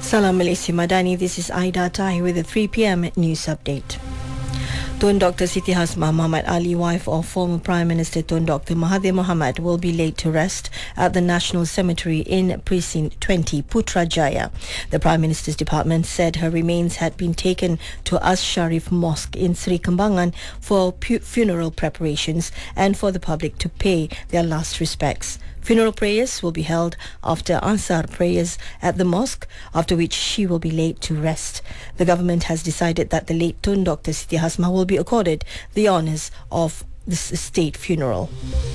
Salam Malaysia Madani, this is Aida Tahi with a 3 p.m. news update. Tun Dr. Siti Hasmah Muhammad Ali, wife of former Prime Minister Tun Dr. Mahathir Mohamad, will be laid to rest at the National Cemetery in Precinct 20, Putrajaya. The Prime Minister's department said her remains had been taken to As Sharif Mosque in Sri Kembangan for funeral preparations and for the public to pay their last respects. Funeral prayers will be held after Ansar prayers at the mosque, after which she will be laid to rest. The government has decided that the late Tun Dr. Siti Hasmah will be accorded the honours of this state funeral.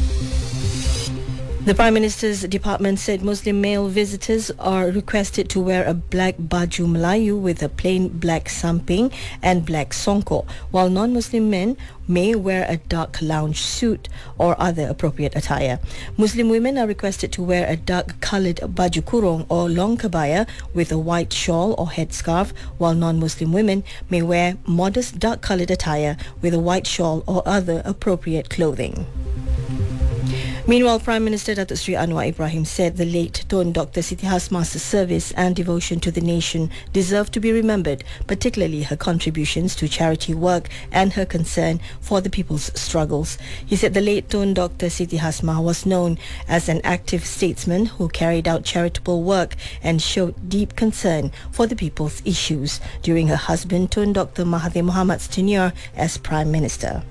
The Prime Minister's department said Muslim male visitors are requested to wear a black baju Melayu with a plain black samping and black songkok, while non-Muslim men may wear a dark lounge suit or other appropriate attire. Muslim women are requested to wear a dark-coloured baju kurung or long kabaya with a white shawl or headscarf, while non-Muslim women may wear modest dark-coloured attire with a white shawl or other appropriate clothing. Meanwhile, Prime Minister Datuk Seri Anwar Ibrahim said the late Tun Dr. Siti Hasmah's service and devotion to the nation deserve to be remembered, particularly her contributions to charity work and her concern for the people's struggles. He said the late Tun Dr. Siti Hasmah was known as an active statesman who carried out charitable work and showed deep concern for the people's issues during her husband Tun Dr. Mahathir Mohamad's tenure as Prime Minister.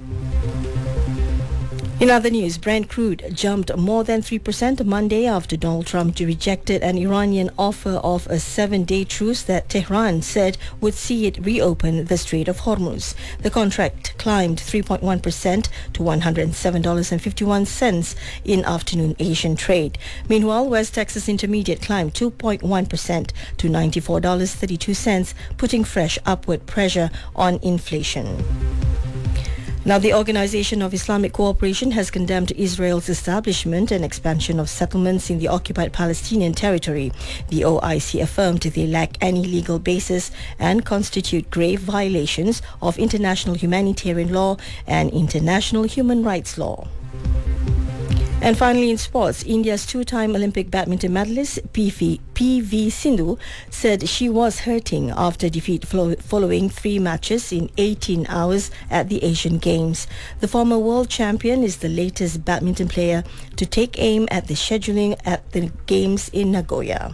In other news, Brent crude jumped more than 3% Monday after Donald Trump rejected an Iranian offer of a 7-day truce that Tehran said would see it reopen the Strait of Hormuz. The contract climbed 3.1% to $107.51 in afternoon Asian trade. Meanwhile, West Texas Intermediate climbed 2.1% to $94.32, putting fresh upward pressure on inflation. Now, the Organization of Islamic Cooperation has condemned Israel's establishment and expansion of settlements in the occupied Palestinian territory. The OIC affirmed they lack any legal basis and constitute grave violations of international humanitarian law and international human rights law. And finally, in sports, India's two-time Olympic badminton medalist PV Sindhu said she was hurting after defeat following 3 matches in 18 hours at the Asian Games. The former world champion is the latest badminton player to take aim at the scheduling at the Games in Nagoya.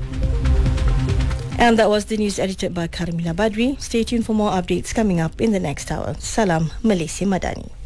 And that was the news edited by Karimila Badri. Stay tuned for more updates coming up in the next hour. Salam Malaysia Madani.